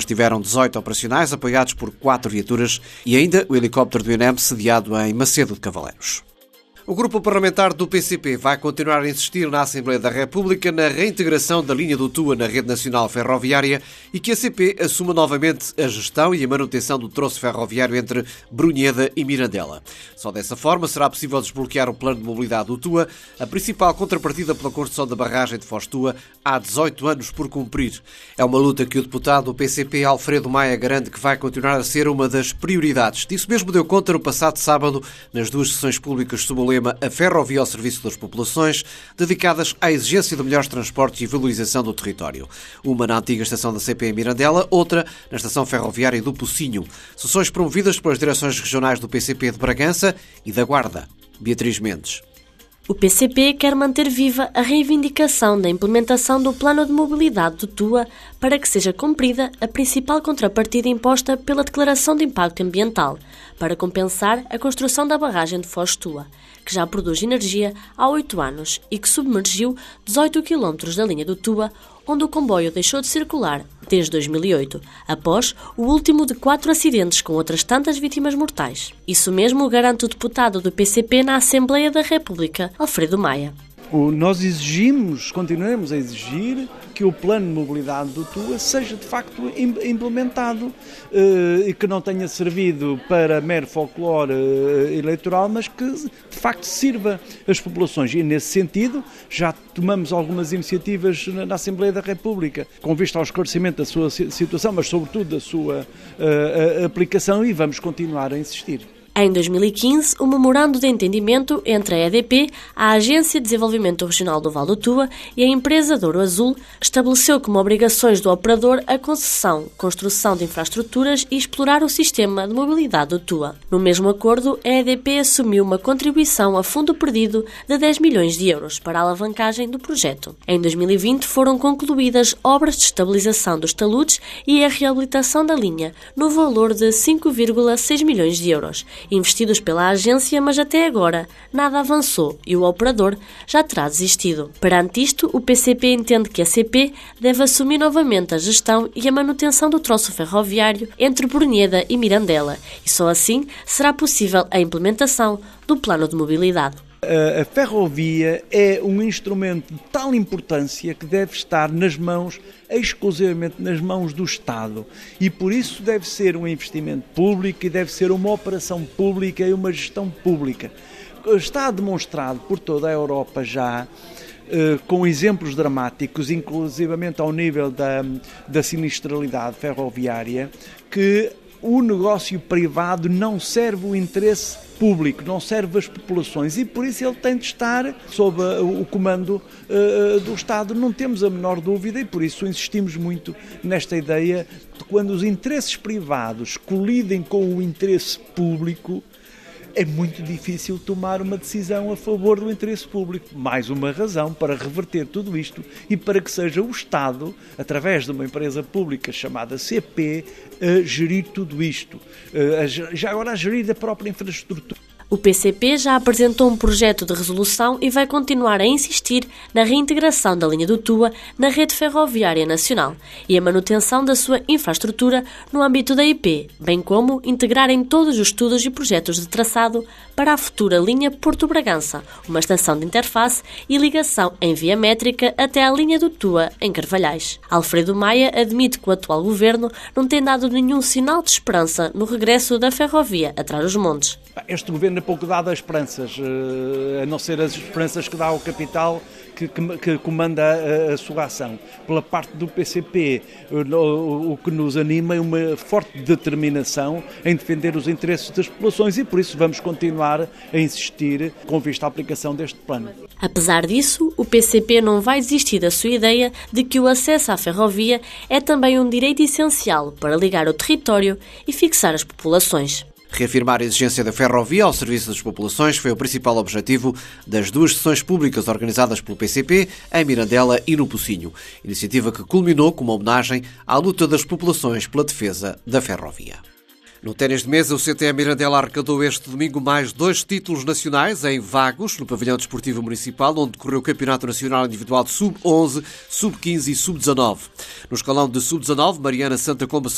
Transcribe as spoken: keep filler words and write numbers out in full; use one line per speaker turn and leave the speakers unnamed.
tiveram dezoito operacionais, apoiados por quatro viaturas e ainda o helicóptero do I N E M sediado em Macedo de Cavaleiros. O grupo parlamentar do P C P vai continuar a insistir na Assembleia da República na reintegração da linha do Tua na rede nacional ferroviária e que a C P assuma novamente a gestão e a manutenção do troço ferroviário entre Brunheda e Mirandela. Só dessa forma será possível desbloquear o plano de mobilidade do Tua, a principal contrapartida pela construção da barragem de Foz Tua há dezoito anos por cumprir. É uma luta que o deputado do P C P, Alfredo Maia, garante que vai continuar a ser uma das prioridades. Disso mesmo deu conta no passado sábado, nas duas sessões públicas sob o lema A Ferrovia ao Serviço das Populações, dedicadas à exigência de melhores transportes e valorização do território. Uma na antiga estação da C P em Mirandela, outra na estação ferroviária do Pocinho. Sessões promovidas pelas direções regionais do P C P de Bragança e da Guarda. Beatriz Mendes.
O P C P quer manter viva a reivindicação da implementação do Plano de Mobilidade do Tua para que seja cumprida a principal contrapartida imposta pela Declaração de Impacto Ambiental, para compensar a construção da barragem de Foz Tua, que já produz energia há oito anos e que submergiu dezoito quilómetros da linha do Tua, onde o comboio deixou de circular desde dois mil e oito, após o último de quatro acidentes com outras tantas vítimas mortais. Isso mesmo garante o deputado do P C P na Assembleia da República, Alfredo Maia.
Nós exigimos, continuamos a exigir que o plano de mobilidade do Tua seja de facto implementado e que não tenha servido para mero folclore eleitoral, mas que de facto sirva as populações. E nesse sentido já tomamos algumas iniciativas na Assembleia da República com vista ao esclarecimento da sua situação, mas sobretudo da sua aplicação, e vamos continuar a insistir.
Em dois mil e quinze, o memorando de entendimento entre a E D P, a Agência de Desenvolvimento Regional do Val do Tua e a empresa Douro Azul estabeleceu como obrigações do operador a concessão, construção de infraestruturas e explorar o sistema de mobilidade do Tua. No mesmo acordo, a E D P assumiu uma contribuição a fundo perdido de dez milhões de euros para a alavancagem do projeto. Em dois mil e vinte foram concluídas obras de estabilização dos taludes e a reabilitação da linha, no valor de cinco vírgula seis milhões de euros, investidos pela agência, mas até agora nada avançou e o operador já terá desistido. Perante isto, o P C P entende que a C P deve assumir novamente a gestão e a manutenção do troço ferroviário entre Brunheda e Mirandela, e só assim será possível a implementação do plano de mobilidade.
A ferrovia é um instrumento de tal importância que deve estar nas mãos, exclusivamente nas mãos do Estado, e por isso deve ser um investimento público e deve ser uma operação pública e uma gestão pública. Está demonstrado por toda a Europa já, com exemplos dramáticos, inclusivamente ao nível da, da sinistralidade ferroviária, que o negócio privado não serve o interesse público, não serve as populações, e por isso ele tem de estar sob o comando uh, do Estado. Não temos a menor dúvida, e por isso insistimos muito nesta ideia de quando os interesses privados colidem com o interesse público, é muito difícil tomar uma decisão a favor do interesse público. Mais uma razão para reverter tudo isto e para que seja o Estado, através de uma empresa pública chamada C P, a gerir tudo isto. Já agora a gerir a própria infraestrutura.
O P C P já apresentou um projeto de resolução e vai continuar a insistir na reintegração da linha do Tua na rede ferroviária nacional e a manutenção da sua infraestrutura no âmbito da I P, bem como integrar em todos os estudos e projetos de traçado para a futura linha Porto Bragança, uma estação de interface e ligação em via métrica até à linha do Tua em Carvalhais. Alfredo Maia admite que o atual governo não tem dado nenhum sinal de esperança no regresso da ferrovia a Trás-os-Montes.
Este governo é pouco dado a esperanças, a não ser as esperanças que dá ao capital que, que, que comanda a, a sua ação. Pela parte do P C P, o, o que nos anima é uma forte determinação em defender os interesses das populações, e por isso vamos continuar a insistir com vista à aplicação deste plano.
Apesar disso, o P C P não vai desistir da sua ideia de que o acesso à ferrovia é também um direito essencial para ligar o território e fixar as populações.
Reafirmar a exigência da ferrovia ao serviço das populações foi o principal objetivo das duas sessões públicas organizadas pelo P C P em Mirandela e no Pocinho, iniciativa que culminou com uma homenagem à luta das populações pela defesa da ferrovia. No ténis de mesa, o C T E Mirandela arrecadou este domingo mais dois títulos nacionais em Vagos, no pavilhão desportivo municipal, onde decorreu o Campeonato Nacional Individual de sub onze, sub quinze e sub dezanove. No escalão de sub dezanove, Mariana Santa Comba